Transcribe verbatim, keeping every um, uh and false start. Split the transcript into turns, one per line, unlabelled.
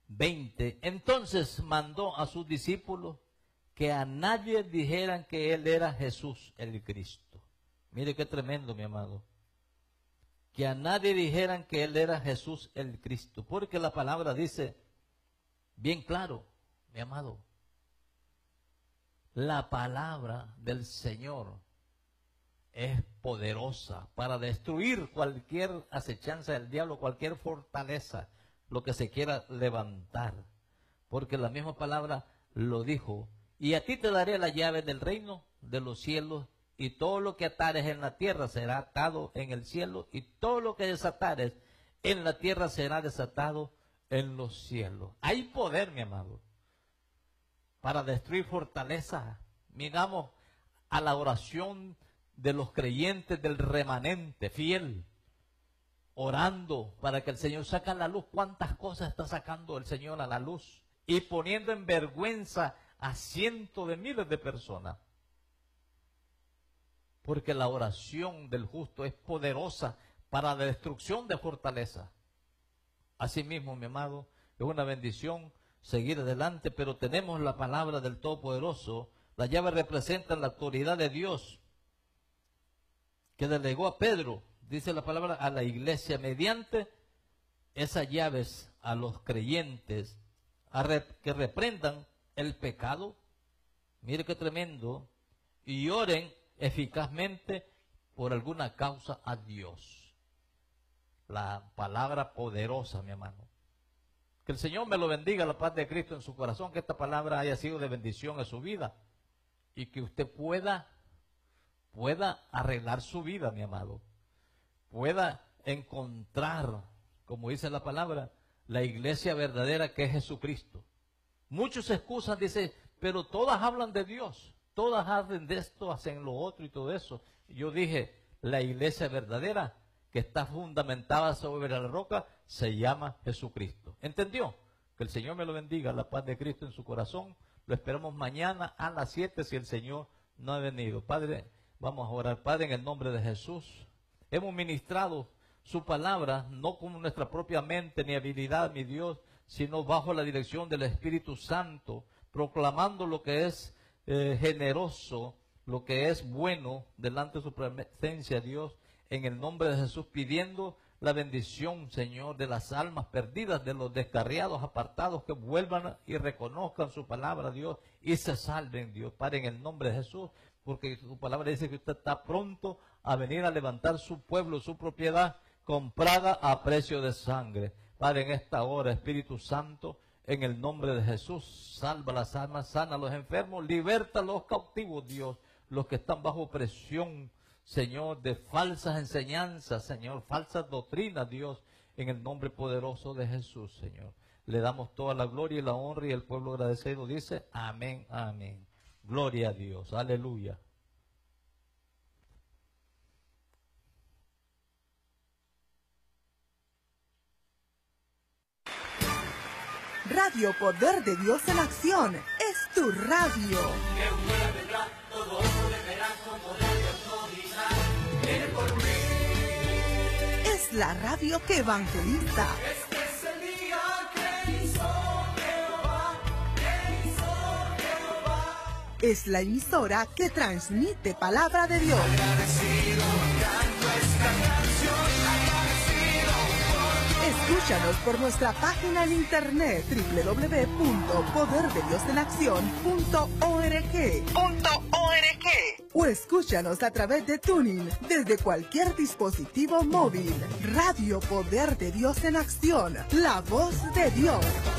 veinte. Entonces mandó a sus discípulos que a nadie dijeran que él era Jesús el Cristo. Mire qué tremendo, mi amado. Que a nadie dijeran que él era Jesús el Cristo. Porque la palabra dice bien claro, mi amado. La palabra del Señor es poderosa para destruir cualquier acechanza del diablo, cualquier fortaleza, lo que se quiera levantar. Porque la misma palabra lo dijo. Y a ti te daré la llave del reino de los cielos, y todo lo que atares en la tierra será atado en el cielo, y todo lo que desatares en la tierra será desatado en los cielos. Hay poder, mi amado, para destruir fortaleza. Miramos a la oración de los creyentes, del remanente fiel, orando para que el Señor saque a la luz. ¿Cuántas cosas está sacando el Señor a la luz? Y poniendo en vergüenza a cientos de miles de personas. Porque la oración del justo es poderosa para la destrucción de fortaleza. Asimismo, mi amado, es una bendición seguir adelante, pero tenemos la palabra del Todopoderoso. La llave representa la autoridad de Dios que delegó a Pedro, dice la palabra, a la iglesia, mediante esas llaves a los creyentes, a rep que reprendan el pecado. Mire qué tremendo. Y oren eficazmente por alguna causa a Dios. La palabra poderosa, mi hermano. Que el Señor me lo bendiga, la paz de Cristo en su corazón, que esta palabra haya sido de bendición en su vida y que usted pueda, pueda arreglar su vida, mi amado. Pueda encontrar, como dice la palabra, la iglesia verdadera que es Jesucristo. Muchos excusan, dice, pero todas hablan de Dios. Todas hablan de esto, hacen lo otro y todo eso. Yo dije, la iglesia verdadera que está fundamentada sobre la roca se llama Jesucristo. ¿Entendió? Que el Señor me lo bendiga, la paz de Cristo en su corazón. Lo esperamos mañana a las siete si el Señor no ha venido. Padre, vamos a orar. Padre, en el nombre de Jesús, hemos ministrado su palabra, no con nuestra propia mente ni habilidad, mi Dios, sino bajo la dirección del Espíritu Santo, proclamando lo que es Eh, generoso, lo que es bueno delante de su presencia, Dios, en el nombre de Jesús, pidiendo la bendición, Señor, de las almas perdidas, de los descarriados, apartados, que vuelvan y reconozcan su palabra, Dios, y se salven, Dios, Padre, en el nombre de Jesús, porque su palabra dice que usted está pronto a venir a levantar su pueblo, su propiedad, comprada a precio de sangre. Padre, en esta hora, Espíritu Santo, en el nombre de Jesús, salva las almas, sana a los enfermos, liberta a los cautivos, Dios, los que están bajo presión, Señor, de falsas enseñanzas, Señor, falsas doctrinas, Dios, en el nombre poderoso de Jesús, Señor. Le damos toda la gloria y la honra, y el pueblo agradecido dice, amén, amén. Gloria a Dios, aleluya.
Radio Poder de Dios en Acción es tu radio. Es la radio que evangeliza.
Este es el día que hizo Jehová, que hizo Jehová.
Es la emisora que transmite palabra de Dios.
Agradecido, canto esta canción, agradecido por
Escúchanos por nuestra página en internet doble u doble u doble u punto poder de dios en acción punto org. O escúchanos a través de Tuning desde cualquier dispositivo móvil. Radio Poder de Dios en Acción, la voz de Dios.